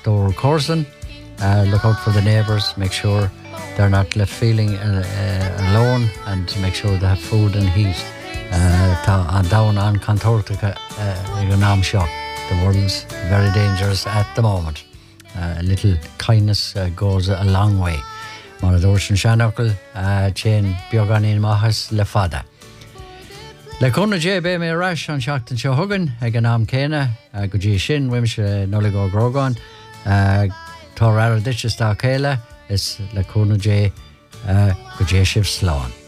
Lower Corson. Look out for the neighbours, make sure they're not left feeling alone, and to make sure they have food and heat. Down on Contortica, the world's very dangerous at the moment. A little kindness goes a long way. Moradorson Shanokul, Chain Bioganin Mahas Lefada. Le Cona J. Be Me Rash on Shackton Shohugan, Eganam Kena, Guji Shin, Wimish Noligo Grogon, Torara Ditches Kela, is Le Cona J. Guji Shiv Sloan.